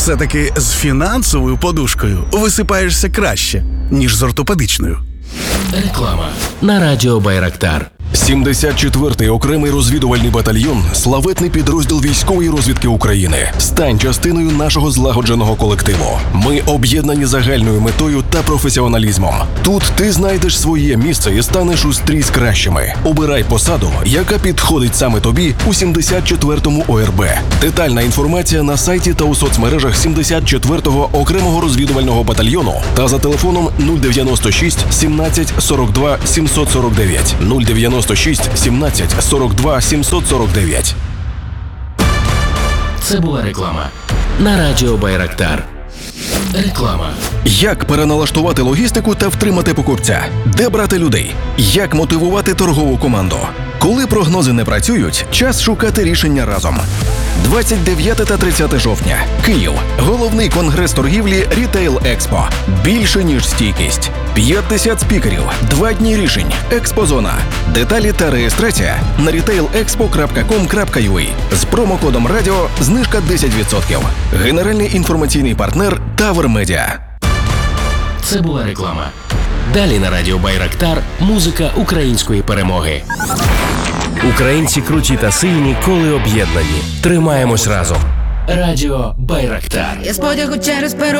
Все-таки з фінансовою подушкою висипаєшся краще, ніж з ортопедичною. Реклама на радіо Байрактар. 74-й окремий розвідувальний батальйон – славетний підрозділ військової розвідки України. Стань частиною нашого злагодженого колективу. Ми об'єднані загальною метою та професіоналізмом. Тут ти знайдеш своє місце і станеш устрій кращими. Обирай посаду, яка підходить саме тобі у 74-му ОРБ. Детальна інформація на сайті та у соцмережах 74-го окремого розвідувального батальйону та за телефоном 096 17 42 749 096 17 42 749. Це була реклама на радіо Байрактар. Реклама. Як переналаштувати логістику та втримати покупця? Де брати людей? Як мотивувати торгову команду? Коли прогнози не працюють, час шукати рішення разом. 29 та 30 жовтня. Київ. Головний конгрес торгівлі Retail Expo. Більше, ніж стійкість. 50 спікерів. 2 дні рішень. Експозона. Деталі та реєстрація на retailexpo.com.ua. З промокодом радіо знижка 10%. Генеральний інформаційний партнер Тавер Медіа. Це була реклама. Далі на радіо Байрактар музика української перемоги. Українці круті та сильні, коли об'єднані. Тримаємось разом. Радіо Байрактар. Я з потягу через перу